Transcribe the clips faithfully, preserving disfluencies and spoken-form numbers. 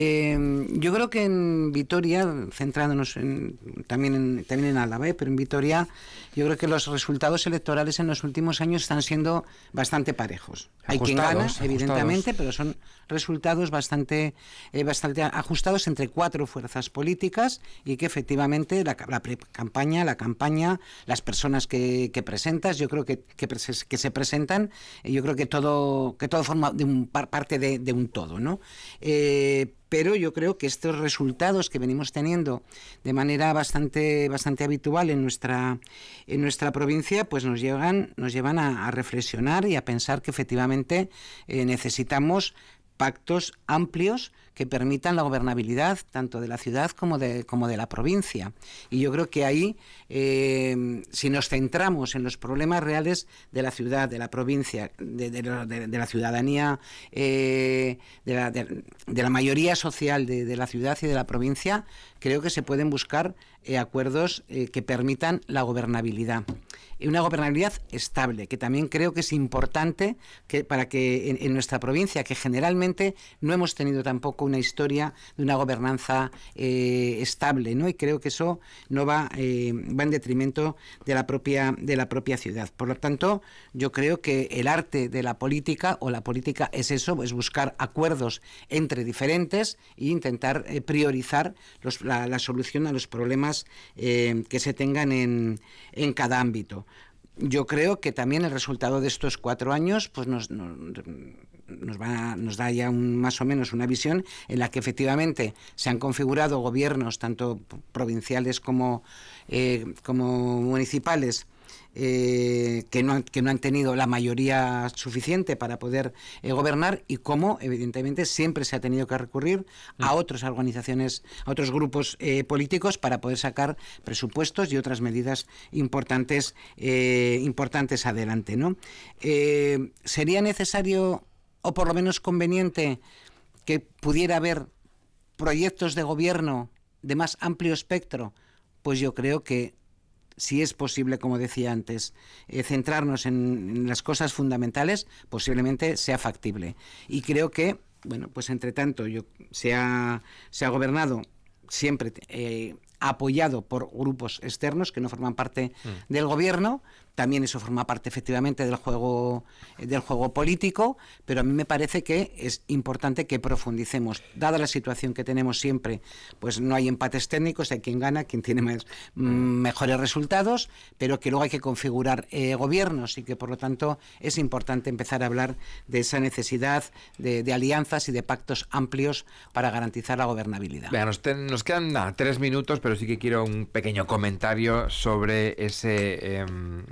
Eh, yo creo que en Vitoria, centrándonos en, también, en, también en Álava, ¿eh? pero en Vitoria yo creo que los resultados electorales en los últimos años están siendo bastante parejos. Hay quien gana, Ajustados, evidentemente, ajustados. pero son resultados bastante, eh, bastante ajustados entre cuatro fuerzas políticas y que efectivamente la, la pre-campaña, la campaña, las personas que, que presentas, yo creo que, que, que se presentan, eh, yo creo que todo, que todo forma de un, parte de, de un todo, ¿no? Eh, pero yo creo que estos resultados que venimos teniendo de manera bastante bastante habitual en nuestra en nuestra provincia, pues nos llevan nos llevan a, a reflexionar y a pensar que efectivamente eh, necesitamos pactos amplios que permitan la gobernabilidad tanto de la ciudad como de, como de la provincia. Y yo creo que ahí, eh, si nos centramos en los problemas reales de la ciudad, de la provincia, de, de, de, de la ciudadanía, eh, de, la, de, de la mayoría social de, de la ciudad y de la provincia, creo que se pueden buscar eh, acuerdos eh, que permitan la gobernabilidad. Y una gobernabilidad estable, que también creo que es importante que, para que en, en nuestra provincia, que generalmente no hemos tenido tampoco una historia de una gobernanza eh, estable, ¿no? Y creo que eso no va, eh, va en detrimento de la propia de la propia ciudad. Por lo tanto, yo creo que el arte de la política, o la política es eso, es buscar acuerdos entre diferentes e intentar eh, priorizar los, la, la solución a los problemas eh, que se tengan en, en cada ámbito. Yo creo que también el resultado de estos cuatro años pues nos, nos, nos, va, nos da ya un, más o menos una visión en la que efectivamente se han configurado gobiernos tanto provinciales como, eh, como municipales Eh, que, no han, que no han tenido la mayoría suficiente para poder eh, gobernar, y cómo evidentemente siempre se ha tenido que recurrir a otras organizaciones, a otros grupos eh, políticos para poder sacar presupuestos y otras medidas importantes eh, importantes adelante, ¿no? Eh, sería necesario, o por lo menos conveniente, que pudiera haber proyectos de gobierno de más amplio espectro. Pues yo creo que si es posible, como decía antes, eh, centrarnos en, en las cosas fundamentales, posiblemente sea factible. Y creo que, bueno, pues entre tanto, yo, se, ha, se ha gobernado siempre eh, apoyado por grupos externos que no forman parte mm. del gobierno. También eso forma parte efectivamente del juego del juego político, pero a mí me parece que es importante que profundicemos. Dada la situación que tenemos siempre, pues no hay empates técnicos, hay quien gana, quien tiene más, mm, mejores resultados, pero que luego hay que configurar eh, gobiernos, y que por lo tanto es importante empezar a hablar de esa necesidad de, de alianzas y de pactos amplios para garantizar la gobernabilidad. Vean, nos, ten, nos quedan nah, tres minutos, pero sí que quiero un pequeño comentario sobre ese eh,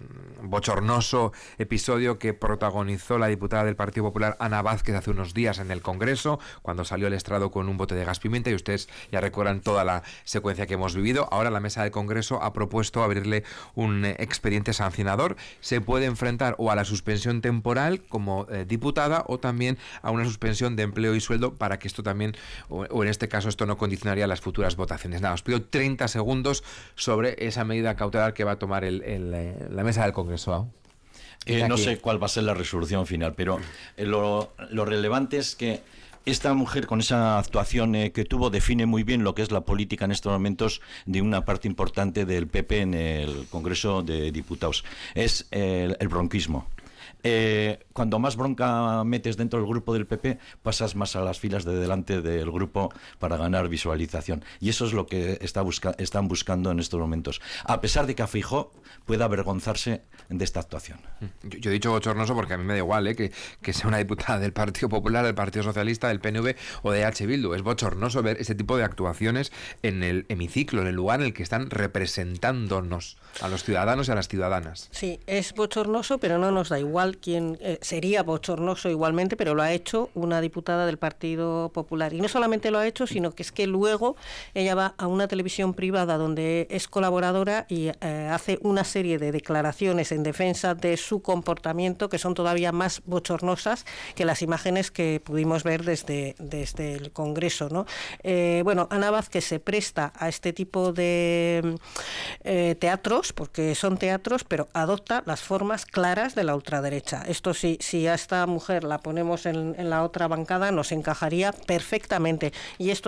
bochornoso episodio que protagonizó la diputada del Partido Popular Ana Vázquez hace unos días en el Congreso, cuando salió al estrado con un bote de gas pimienta, y ustedes ya recuerdan toda la secuencia que hemos vivido. Ahora la mesa del Congreso ha propuesto abrirle un expediente sancionador. Se puede enfrentar o a la suspensión temporal como eh, diputada, o también a una suspensión de empleo y sueldo, para que esto también, o, o en este caso esto no condicionaría las futuras votaciones. Nada, os pido treinta segundos sobre esa medida cautelar que va a tomar el, el, la mesa del Congreso. Eh, no sé cuál va a ser la resolución final, pero eh, lo, lo relevante es que esta mujer, con esa actuación eh, que tuvo, define muy bien lo que es la política en estos momentos de una parte importante del P P en el Congreso de Diputados. Es eh, el, el bronquismo. Eh, cuando más bronca metes dentro del grupo del P P, pasas más a las filas de delante del grupo para ganar visualización, y eso es lo que está busca están buscando en estos momentos, a pesar de que a Feijóo pueda avergonzarse de esta actuación. Yo, yo he dicho bochornoso porque a mí me da igual, ¿eh? que, que sea una diputada del Partido Popular, del Partido Socialista, del P N V o de H Bildu. Es bochornoso ver ese tipo de actuaciones en el hemiciclo, en el lugar en el que están representándonos a los ciudadanos y a las ciudadanas. Sí, es bochornoso, pero no nos da igual quién eh, sería bochornoso igualmente, pero lo ha hecho una diputada del Partido Popular. Y no solamente lo ha hecho, sino que es que luego ella va a una televisión privada donde es colaboradora y eh, hace una serie de declaraciones en defensa de su comportamiento que son todavía más bochornosas que las imágenes que pudimos ver desde, desde el Congreso, ¿no? Eh, bueno, Ana Vázquez se presta a este tipo de eh, teatros, porque son teatros, pero adopta las formas claras de la ultraderecha. derecha. Esto sí, si a esta mujer la ponemos en, en la otra bancada nos encajaría perfectamente. Y esto